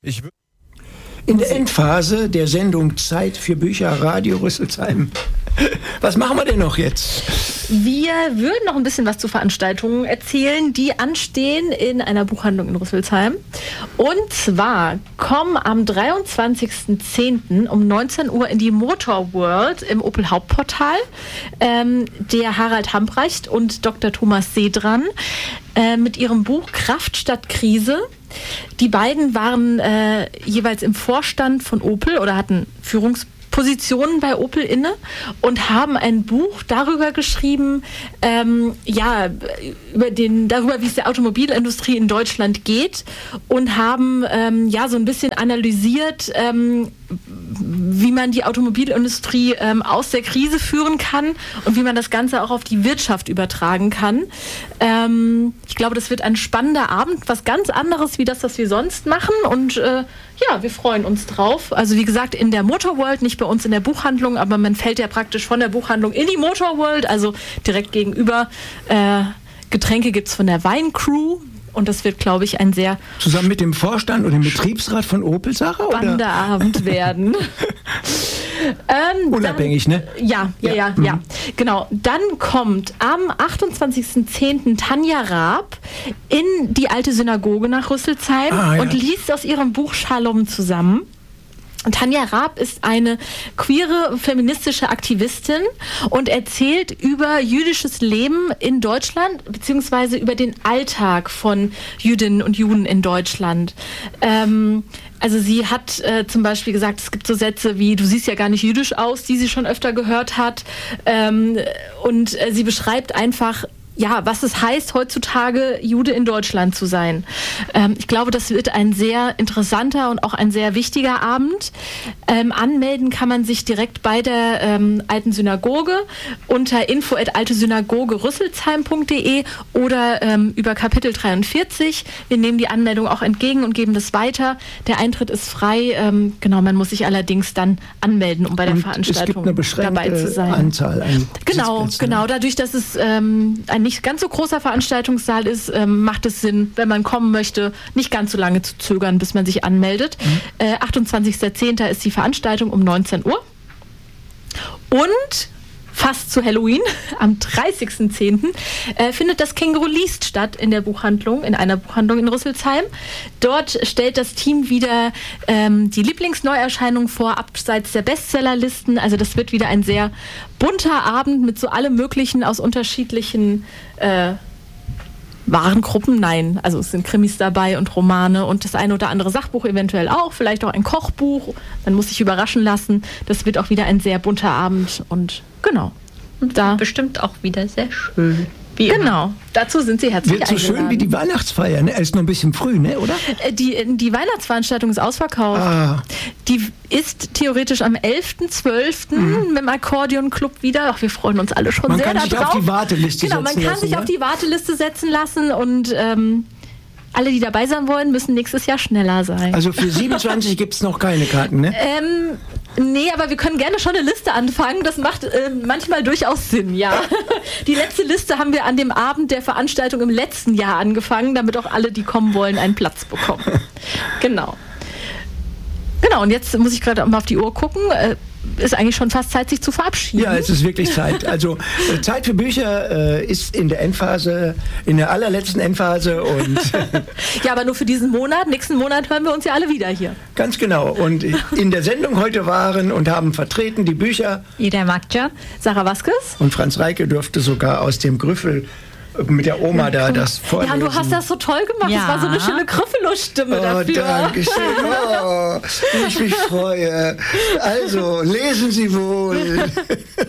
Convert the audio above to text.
In der Endphase der Sendung Zeit für Bücher, Radio Rüsselsheim. Was machen wir denn noch jetzt? Wir würden noch ein bisschen was zu Veranstaltungen erzählen, die anstehen in einer Buchhandlung in Rüsselsheim. Und zwar kommen am 23.10. um 19 Uhr in die Motor World im Opel Hauptportal der Harald Hambrecht und Dr. Thomas Sedran mit ihrem Buch Kraft statt Krise. Die beiden waren jeweils im Vorstand von Opel oder hatten Führungspositionen bei Opel inne und haben ein Buch darüber geschrieben, darüber, wie es der Automobilindustrie in Deutschland geht und haben so ein bisschen analysiert, wie man die Automobilindustrie aus der Krise führen kann und wie man das Ganze auch auf die Wirtschaft übertragen kann. Ich glaube, das wird ein spannender Abend, was ganz anderes wie das, was wir sonst machen und wir freuen uns drauf. Also wie gesagt, in der Motor World, nicht bei uns in der Buchhandlung, aber man fällt ja praktisch von der Buchhandlung in die Motor World, also direkt gegenüber. Getränke gibt es von der Weincrew. Und das wird, glaube ich, ein sehr... Zusammen mit dem Vorstand und dem Betriebsrat von Opel, Sache? Spannender Abend werden. Unabhängig, ne? Ja. Genau. Dann kommt am 28.10. Tanja Raab in die Alte Synagoge nach Rüsselsheim und liest aus ihrem Buch Shalom zusammen. Tanja Raab ist eine queere feministische Aktivistin und erzählt über jüdisches Leben in Deutschland beziehungsweise über den Alltag von Jüdinnen und Juden in Deutschland. Also sie hat zum Beispiel gesagt, es gibt so Sätze wie, du siehst ja gar nicht jüdisch aus, die sie schon öfter gehört hat. Und sie beschreibt einfach, was es heißt, heutzutage Jude in Deutschland zu sein. Ich glaube, das wird ein sehr interessanter und auch ein sehr wichtiger Abend. Anmelden kann man sich direkt bei der Alten Synagoge unter info@altesynagogerüsselsheim.de oder über Kapitel 43. Wir nehmen die Anmeldung auch entgegen und geben das weiter. Der Eintritt ist frei. Man muss sich allerdings dann anmelden, um bei der Veranstaltung dabei zu sein. Anzahl an Genau. Dadurch, dass es ein nicht ganz so großer Veranstaltungssaal ist, macht es Sinn, wenn man kommen möchte, nicht ganz so lange zu zögern, bis man sich anmeldet. 28.10. ist die Veranstaltung um 19 Uhr. Und fast zu Halloween, am 30.10. Findet das Känguru liest statt in einer Buchhandlung in Rüsselsheim. Dort stellt das Team wieder die Lieblingsneuerscheinungen vor, abseits der Bestsellerlisten. Also das wird wieder ein sehr bunter Abend mit so allem Möglichen aus unterschiedlichen Warengruppen. Nein, also es sind Krimis dabei und Romane und das eine oder andere Sachbuch eventuell auch, vielleicht auch ein Kochbuch. Man muss sich überraschen lassen. Das wird auch wieder ein sehr bunter Abend und genau. Und da bestimmt auch wieder sehr schön. Genau, dazu sind Sie herzlich eingeladen. Wird so schön wie die Weihnachtsfeier, ne? Ist noch ein bisschen früh, ne, oder? Die Weihnachtsveranstaltung ist ausverkauft. Die ist theoretisch am 11.12. mit dem Akkordeonclub wieder. Ach, wir freuen uns alle schon sehr darauf. Man kann sich auf die Warteliste setzen lassen. Genau, man kann sich auf die Warteliste setzen lassen und alle, die dabei sein wollen, müssen nächstes Jahr schneller sein. Also für 27 gibt es noch keine Karten, ne? Nee, aber wir können gerne schon eine Liste anfangen. Das macht manchmal durchaus Sinn, ja. Die letzte Liste haben wir an dem Abend der Veranstaltung im letzten Jahr angefangen, damit auch alle, die kommen wollen, einen Platz bekommen. Genau, und jetzt muss ich gerade mal auf die Uhr gucken. Ist eigentlich schon fast Zeit, sich zu verabschieden. Ja, es ist wirklich Zeit. Also Zeit für Bücher ist in der Endphase, in der allerletzten Endphase. Und ja, aber nur für diesen Monat. Nächsten Monat hören wir uns ja alle wieder hier. Ganz genau. Und in der Sendung heute waren und haben vertreten die Bücher Ida Magdja, Sarah Vasquez und Franz Reike durfte sogar aus dem Grüffel mit der Oma da das vorlesen. Ja, du hast das so toll gemacht. Das war so eine schöne Grüffelow-Stimme dafür. Dankeschön. Ich mich freue. Also, lesen Sie wohl.